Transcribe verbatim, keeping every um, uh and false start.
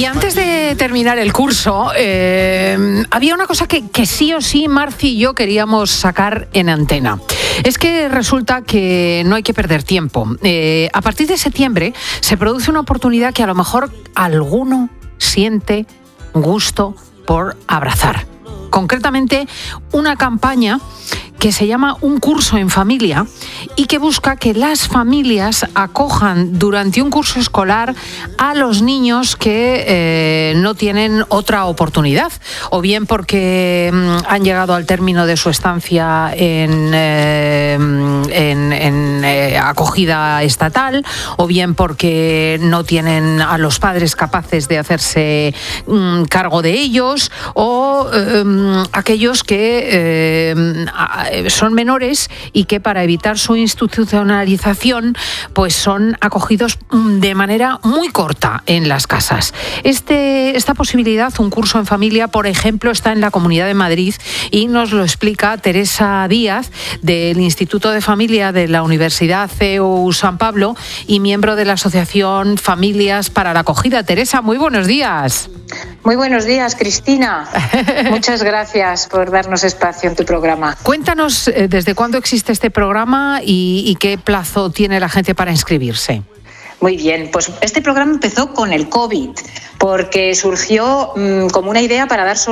Y antes de terminar el curso, eh, había una cosa que, que sí o sí Marci y yo queríamos sacar en antena. Es que resulta que no hay que perder tiempo. Eh, a partir de septiembre se produce una oportunidad que a lo mejor alguno siente gusto por abrazar. Concretamente, una campaña que se llama Un curso en familia y que busca que las familias acojan durante un curso escolar a los niños que eh, no tienen otra oportunidad, o bien porque mm, han llegado al término de su estancia en, eh, en, en eh, acogida estatal, o bien porque no tienen a los padres capaces de hacerse mm, cargo de ellos, o eh, aquellos que eh, son menores y que para evitar su institucionalización pues son acogidos de manera muy corta en las casas. Este, esta posibilidad, un curso en familia, por ejemplo, está en la Comunidad de Madrid y nos lo explica Teresa Díaz del Instituto de Familia de la Universidad C E U San Pablo y miembro de la Asociación Familias para la Acogida. Teresa, muy buenos días. Muy buenos días, Cristina. Muchas gracias por darnos espacio en tu programa. Cuéntanos eh, desde cuándo existe este programa y, y qué plazo tiene la gente para inscribirse. Muy bien, pues este programa empezó con el COVID, porque surgió mmm, como una idea para dar